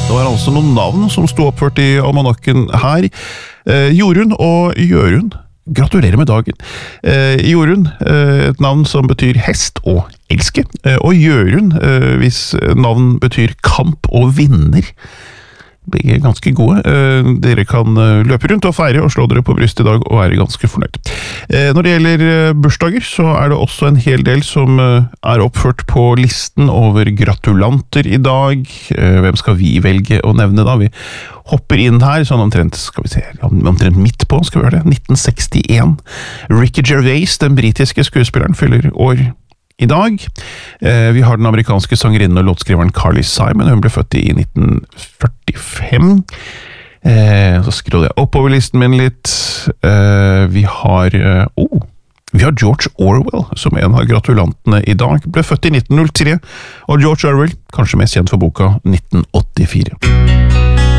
Det var altså noen navn som sto oppført i almanakken her. Jorunn og Jørund. Gratulerer med dagen. Jorunn, et navn som betyr hest og elske. Og Jørund, hvis navn betyr kamp og vinner. Begge er ganske gode. Dere kan løpe rundt og feire og slå dere på brystet i dag og være ganske fornøyd. Når det gjelder bursdager, så er det også en hel del som er oppført på listen over gratulanter i dag. Hvem skal vi velge å nevne da? Vi hopper inn her, sånn omtrent, skal vi se, omtrent midt på, skal vi gjøre det, 1961. Ricky Gervais, den britiske skuespilleren, fyller år i dag. Vi har den amerikanske sangerinnen og låtskriveren Carly Simon. Hun ble født i 1945. Så scroller jeg oppover listen min litt. Vi har George Orwell som en av gratulantene i dag. Ble født i 1903, og George Orwell, kanskje mest kjent for boka 1984.